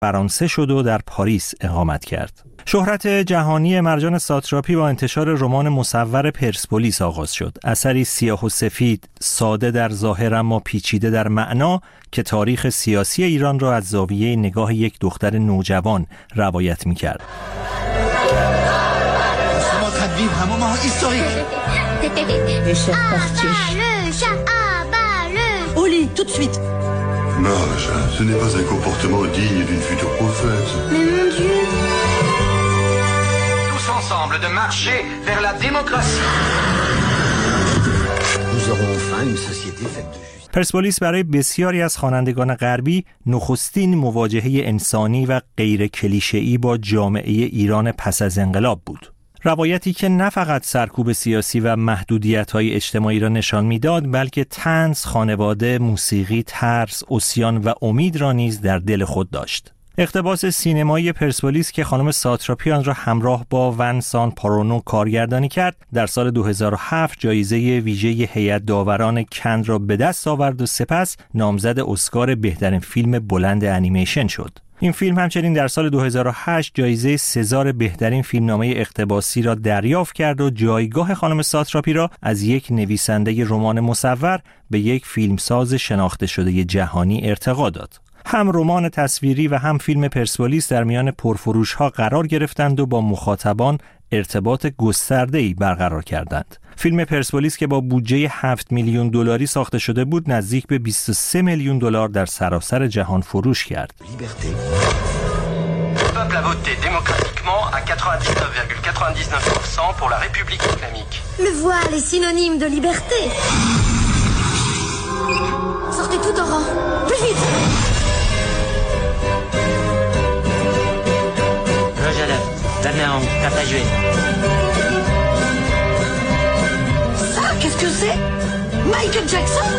فرانسه شد و در پاریس اقامت کرد. شهرت جهانی مرجان ساتراپی با انتشار رمان مصور پرسپولیس آغاز شد. اثری سیاه و سفید، ساده در ظاهر اما پیچیده در معنا که تاریخ سیاسی ایران را از زاویه نگاه یک دختر نوجوان روایت می‌کرد. Marge, ce n'est pas un comportement digne d'une future prophète. Mais mon Dieu! Tous ensemble de marcher vers la démocratie. Nous aurons enfin une société faite de justice. پرسپولیس برای بسیاری از خوانندگان غربی نخستین مواجهه انسانی و غیر کلیشه‌ای با جامعه ایران پس از انقلاب بود. روایتی که نه فقط سرکوب سیاسی و محدودیت‌های اجتماعی را نشان می‌داد، بلکه طنز، خانواده، موسیقی، ترس، عصیان و امید را نیز در دل خود داشت. اقتباس سینمایی پرسپولیس که خانم ساتراپی آن را همراه با ونسان پارونو کارگردانی کرد، در سال 2007 جایزه ویژه هیئت داوران کن را به دست آورد و سپس نامزد اسکار بهترین فیلم بلند انیمیشن شد. این فیلم همچنین در سال 2008 جایزه سزار بهترین فیلمنامه اقتباسی را دریافت کرد و جایگاه خانم ساتراپی را از یک نویسنده رمان مصور به یک فیلمساز شناخته شده جهانی ارتقا داد. هم رمان تصویری و هم فیلم پرسپولیس در میان پرفروش‌ها قرار گرفتند و با مخاطبان ارتباط گسترده‌ای برقرار کردند. فیلم پرسپولیس که با بودجه 7 میلیون دلاری ساخته شده بود، نزدیک به 23 میلیون دلار در سراسر جهان فروش کرد. Le peuple a voté démocratiquement à 99,99% pour la République islamique. Le voile est synonyme de liberté. Sortez tout en rang. Plus vite! Roger, Damian, prêt à jouer. Ça, qu'est-ce que c'est? Michael Jackson?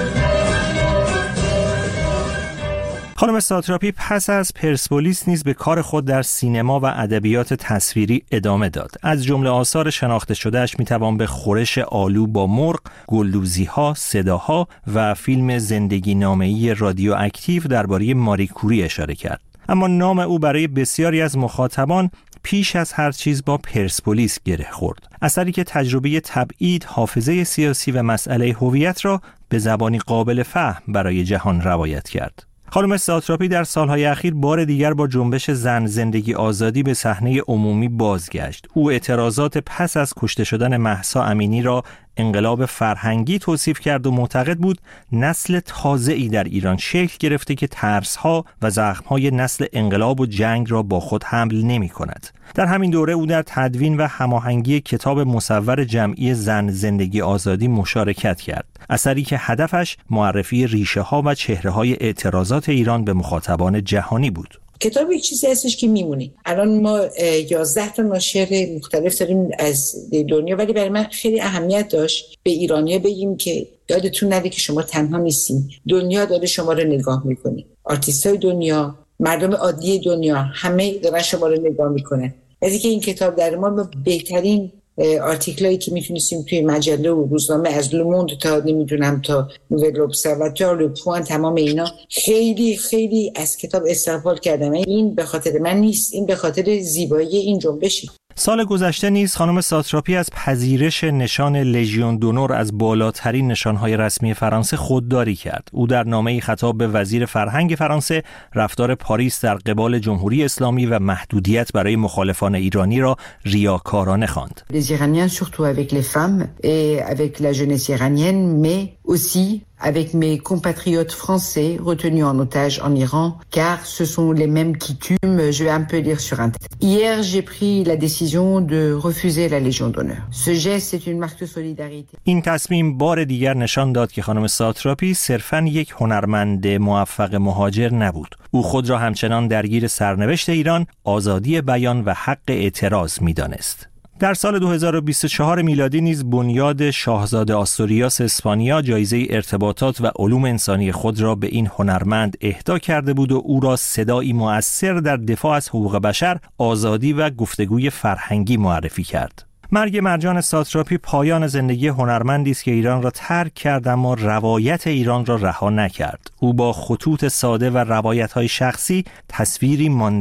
خانم ساتراپی پس از پرسپولیس نیز به کار خود در سینما و ادبیات تصویری ادامه داد. از جمله آثار شناخته شده‌اش میتوان به خورش آلو با مرغ، گلدوزی‌ها، صداها و فیلم زندگی نامه‌ای رادیواکتیو درباره ماری کوری اشاره کرد. اما نام او برای بسیاری از مخاطبان پیش از هر چیز با پرسپولیس گره خورد. اثری که تجربه تبعید، حافظه سیاسی و مسئله هویت را به زبانی قابل فهم برای جهان روایت کرد. خانم ساتراپی در سالهای اخیر بار دیگر با جنبش زن زندگی آزادی به صحنه عمومی بازگشت. او اعتراضات پس از کشته شدن مهسا امینی را انقلاب فرهنگی توصیف کرد و معتقد بود نسل تازه‌ای در ایران شکل گرفته که ترس‌ها و زخم‌های نسل انقلاب و جنگ را با خود حمل نمی‌کند. در همین دوره او در تدوین و هماهنگی کتاب مصور جمعی زن زندگی آزادی مشارکت کرد. اثری که هدفش معرفی ریشه‌ها و چهره‌های اعتراضات ایران به مخاطبان جهانی بود. کتاب یک چیزی هستش که میمونه. الان ما 11 تا ناشر مختلف داریم از دنیا، ولی برای من خیلی اهمیت داشت به ایرانی‌ها بگیم که یادتون نره که شما تنها نیستین. دنیا داره شما رو نگاه میکنه. آرتیست‌های دنیا، مردم عادی دنیا، همه دارن شما رو نگاه میکنن. از اینکه این کتاب در ما بهترین آرتیکلایی که میتونستیم توی مجله و روزنامه از لوموند تا نمیدونم تا نوول ابزرواتوار لو پوان، تمام اینا خیلی خیلی از کتاب استقبال کردم. این به خاطر من نیست، این به خاطر زیبایی این جنبشه. سال گذشته نیز خانم ساتراپی از پذیرش نشان لژیون دونور از بالاترین نشانهای رسمی فرانسه خودداری کرد. او در نامه‌ای خطاب به وزیر فرهنگ فرانسه رفتار پاریس در قبال جمهوری اسلامی و محدودیت برای مخالفان ایرانی را ریاکارانه خواند. Les Iraniens surtout avec les femmes et avec la jeunesse iranienne, mais aussi avec mes compatriotes français retenus en otage en Iran, car ce sont les mêmes qui tuent. Je vais un peu lire sur Internet. Hier, j'ai pris la décision de refuser la Légion d'honneur. Ce geste est une marque de solidarité. این تصمیم بار دیگر نشان داد که خانم ساتراپی صرفاً یک هنرمند موفق مهاجر نبود. او خود را همچنان درگیر سرنوشت ایران، آزادی بیان و حق اعتراض می‌دانست. در سال 2024 میلادی نیز بنیاد شاهزاده آستوریاس اسپانیا جایزه ارتباطات و علوم انسانی خود را به این هنرمند اهدا کرده بود و او را صدایی مؤثر در دفاع از حقوق بشر، آزادی و گفتگوی فرهنگی معرفی کرد. مرگ مرجان ساتراپی پایان زندگی هنرمندی است که ایران را ترک کرد اما روایت ایران را رها نکرد. او با خطوط ساده و روایت‌های شخصی تصویری